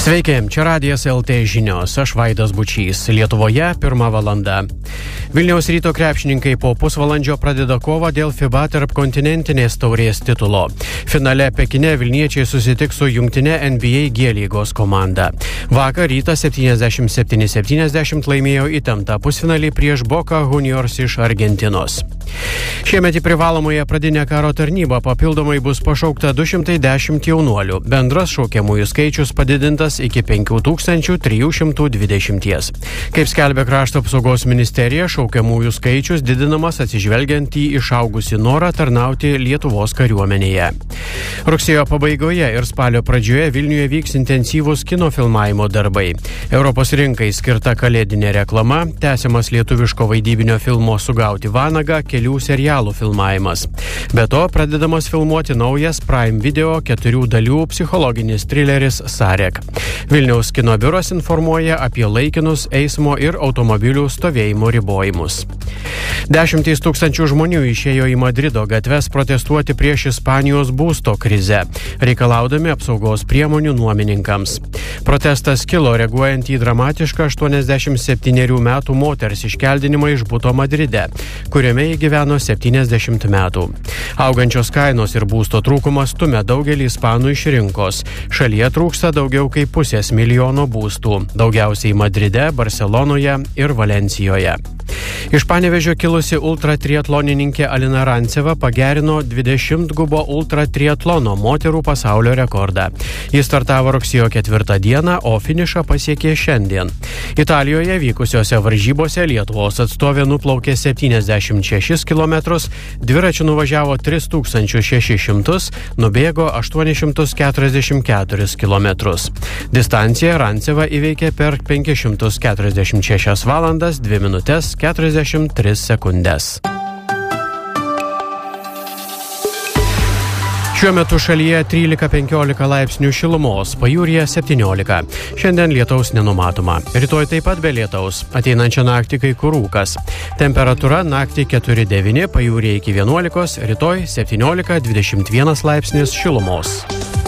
Sveiki, čia Radijas LT žinios, aš Vaidas Bučys. Lietuvoje 1 valanda. Vilniaus Ryto krepšininkai po pusvalandžio pradeda kovą dėl FIBA tarpkontinentinės taurės titulo. Finale Pekine vilniečiai susitiks su jungtine NBA G lygos komanda. Vakar Rytas 77-70 laimėjo įtemptą pusfinalį prieš Boca Juniors iš Argentinos. Šiemet į privalomąją pradinę karo tarnybą papildomai bus pašaukta 210 jaunuolių. Bendras šaukiamųjų skaičius padidintas iki 5320. Kaip skelbia Krašto apsaugos ministerija, šaukiamųjų skaičius didinamas atsižvelgiant į išaugusį norą tarnauti Lietuvos kariuomenėje. Rugsėjo pabaigoje ir spalio pradžioje Vilniuje vyks intensyvūs kino filmavimo darbai. Europos rinkai skirta kalėdinė reklama, tęsiamas lietuviško vaidybinio filmo Sugauti vanagą, kelių serialų filmavimas. Be to, pradedamas filmuoti naujas Prime Video 4 dalių psichologinis trileris Sarek. Vilniaus kino biuras informuoja apie laikinus eismo ir automobilių stovėjimo ribojimus. 10 tūkstančių žmonių išėjo į Madrido gatves protestuoti prieš Ispanijos būsto krizę, reikalaudami apsaugos priemonių nuomininkams. Protestas kilo reaguojant į dramatišką 87 metų moters iškeldinimą iš buto Madride, kuriame ji gyveno 70 metų. Augančios kainos ir būsto trūkumas stumia daugelį ispanų iš rinkos. Šalyje trūksta daugiau kaip 500 milijono būstų, daugiausiai Madride, Barselonoje ir Valencijoje. Iš Panevėžio kilusi ultratriatlonininkė Alina Ranceva pagerino 20-gubo ultratriatlono moterų pasaulio rekordą. Jis startavo rugsėjo 4 dieną, o finišą pasiekė šiandien. Italijoje vykusiose varžybose Lietuvos atstovė nuplaukė 76 km, dviračiu nuvažiavo 3600, nubėgo 844 km. Distanciją Ranceva įveikė per 546 valandas, 2 minutes 43 sekundės. Šiuo metu šalyje 13-15 laipsnių šilumos, pajūryje 17. Šiandien lietaus nenumatoma. Rytoj taip pat be lietaus. Ateinančią naktį kai kur rūkas. Temperatūra naktį 4-9, pajūryje iki 11, rytoj 17-21 laipsnis šilumos.